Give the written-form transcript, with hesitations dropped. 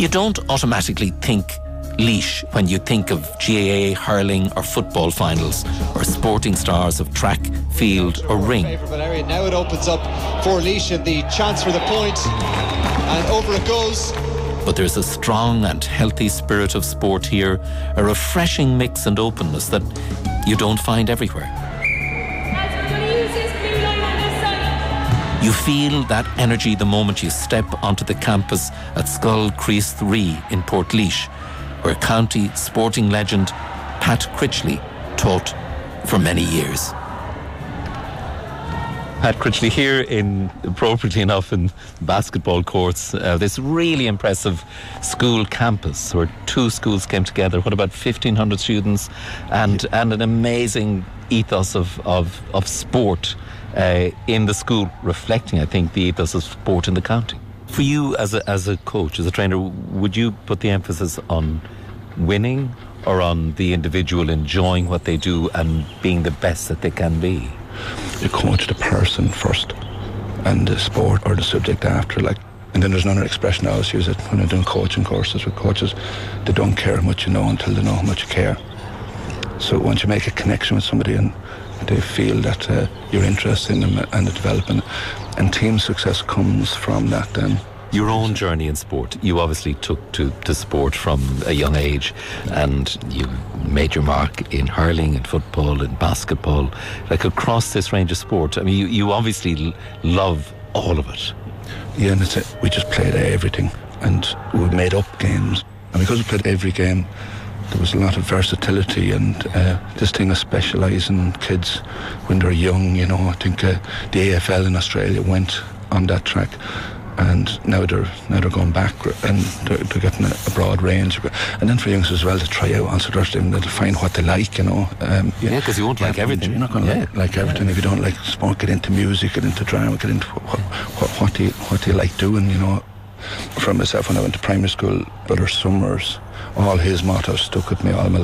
You don't automatically think Laois when you think of GAA hurling or football finals or sporting stars of track, field or ring. Now it opens up for Laois and the chance for the point, and over it goes. But there's a strong and healthy spirit of sport here, a refreshing mix and openness that you don't find everywhere. You feel that energy the moment you step onto the campus at Scoil Chríost Rí in Portlaoise, where county sporting legend Pat Critchley taught for many years. Pat Critchley here appropriately enough, in basketball courts. This really impressive school campus where two schools came together. What, about 1,500 students, and an amazing ethos of sport in the school, reflecting, I think, the ethos of sport in the county. For you as a coach, as a trainer, would you put the emphasis on winning or on the individual enjoying what they do and being the best that they can be? You coach the person first and the sport or the subject after, and then there's another expression I always use it when I'm doing coaching courses with coaches. They don't care how much you know until they know how much you care. So once you make a connection with somebody and they feel that you're interested in them and the development, and team success comes from that then. Your own journey in sport, you obviously took to sport from a young age, and you made your mark in hurling, in football, in basketball, across this range of sport. I mean, you obviously love all of it. Yeah, and we just played everything, and we made up games. And because we played every game, there was a lot of versatility and this thing of specialising kids when they're young, I think the AFL in Australia went on that track. And now they're going back, and they're getting a broad range. And then for youngsters as well to try out on Saturday, to find what they like, because you won't like everything. You're not going to like everything. If you don't like sport, get into music, get into drama, get into what do you like doing, For myself, when I went to primary school, Brother Summers, all his mottos stuck with me all my life.